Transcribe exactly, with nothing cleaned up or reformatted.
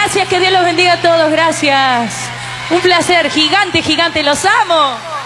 gracias, que Dios los bendiga a todos, gracias. Un placer, gigante, gigante, los amo.